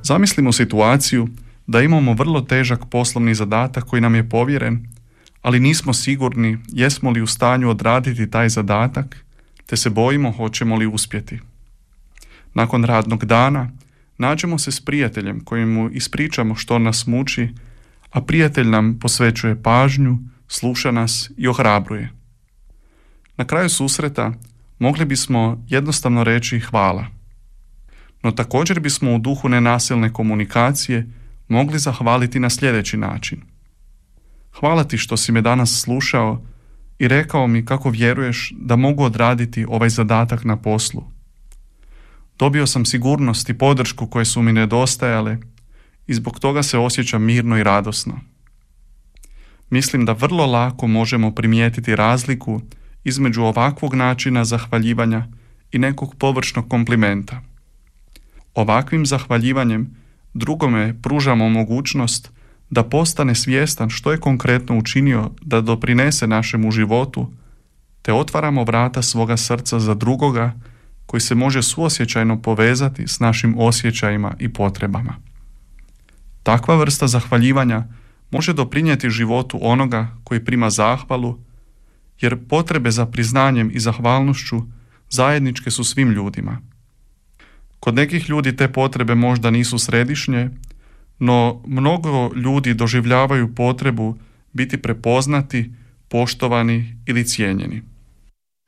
Zamislimo situaciju da imamo vrlo težak poslovni zadatak koji nam je povjeren, ali nismo sigurni jesmo li u stanju odraditi taj zadatak, te se bojimo hoćemo li uspjeti. Nakon radnog dana nađemo se s prijateljem kojemu ispričamo što nas muči, a prijatelj nam posvećuje pažnju, sluša nas i ohrabruje. Na kraju susreta mogli bismo jednostavno reći hvala. No također bismo u duhu nenasilne komunikacije mogli zahvaliti na sljedeći način. Hvala ti što si me danas slušao i rekao mi kako vjeruješ da mogu odraditi ovaj zadatak na poslu. Dobio sam sigurnost i podršku koje su mi nedostajale i zbog toga se osjećam mirno i radosno. Mislim da vrlo lako možemo primijetiti razliku između ovakvog načina zahvaljivanja i nekog površnog komplimenta. Ovakvim zahvaljivanjem drugome pružamo mogućnost da postane svjestan što je konkretno učinio da doprinese našemu životu, te otvaramo vrata svoga srca za drugoga koji se može suosjećajno povezati s našim osjećajima i potrebama. Takva vrsta zahvaljivanja može doprinijeti životu onoga koji prima zahvalu, jer potrebe za priznanjem i zahvalnošću zajedničke su svim ljudima. Kod nekih ljudi te potrebe možda nisu središnje, no mnogo ljudi doživljavaju potrebu biti prepoznati, poštovani ili cijenjeni.